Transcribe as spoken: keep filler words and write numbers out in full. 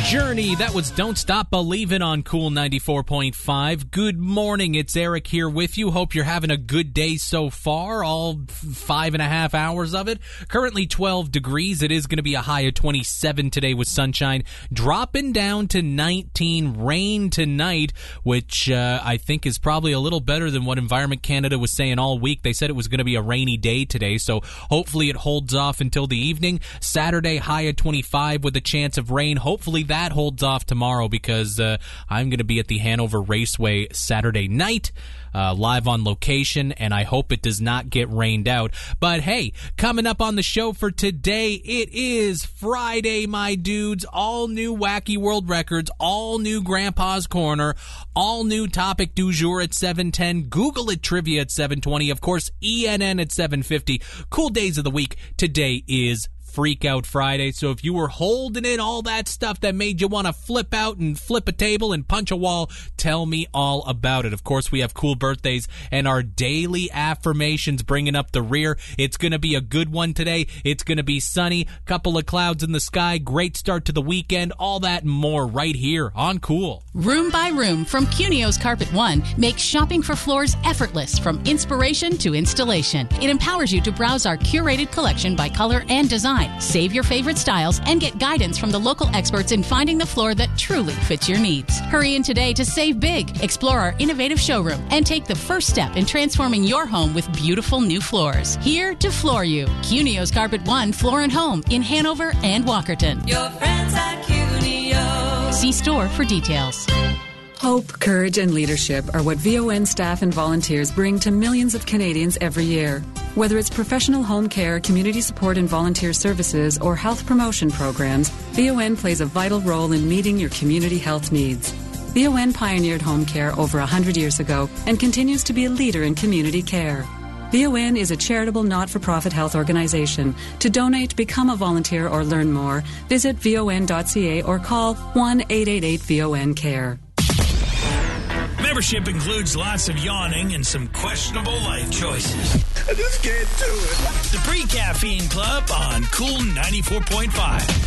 Journey. That was Don't Stop Believin' on Cool ninety-four point five. Good morning. It's Eric here with you. Hope you're having a good day so far, all f- five and a half hours of it. Currently twelve degrees. It is going to be a high of twenty-seven today with sunshine, dropping down to nineteen. Rain tonight, which uh, I think is probably a little better than what Environment Canada was saying all week. They said it was going to be a rainy day today, so hopefully it holds off until the evening. Saturday, high of twenty-five with a chance of rain. Hopefully that holds off tomorrow because uh, I'm going to be at the Hanover Raceway Saturday night, uh, live on location, and I hope it does not get rained out. But hey, coming up on the show for today, it is Friday, my dudes. All new Wacky World Records, all new Grandpa's Corner, all new Topic du Jour at seven ten, Google It Trivia at seven twenty, of course, E N N at seven fifty. Cool days of the week. Today is Freak Out Friday, so if you were holding in all that stuff that made you want to flip out and flip a table and punch a wall, tell me all about it. Of course, we have cool birthdays and our daily affirmations bringing up the rear. It's going to be a good one today. It's going to be sunny, couple of clouds in the sky, great start to the weekend, all that and more right here on Cool. Room by Room from Cunio's Carpet One makes shopping for floors effortless from inspiration to installation. It empowers you to browse our curated collection by color and design. Save your favorite styles and get guidance from the local experts in finding the floor that truly fits your needs. Hurry in today to save big. Explore our innovative showroom and take the first step in transforming your home with beautiful new floors. Here to floor you. Cunio's Carpet One Floor and Home in Hanover and Walkerton. Your friends at Cunio. See store for details. Hope, courage, and leadership are what V O N staff and volunteers bring to millions of Canadians every year. Whether it's professional home care, community support and volunteer services, or health promotion programs, V O N plays a vital role in meeting your community health needs. V O N pioneered home care over one hundred years ago and continues to be a leader in community care. V O N is a charitable not-for-profit health organization. To donate, become a volunteer, or learn more, visit V O N dot C A or call one eight eight eight V O N care. Membership includes lots of yawning and some questionable life choices. I just can't do it. The Pre-Caffeine Club on Cool ninety-four point five.